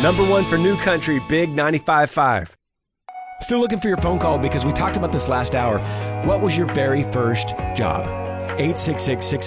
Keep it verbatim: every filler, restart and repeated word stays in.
Number one for New Country, Big ninety-five point five. Still looking for your phone call because we talked about this last hour. What was your very first job? eight six six, six